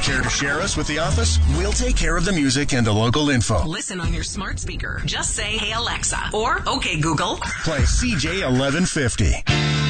Care to share us with the office? We'll take care of the music and the local info. Listen on your smart speaker. Just say, "Hey Alexa," or "Okay Google." Play CJ 1150.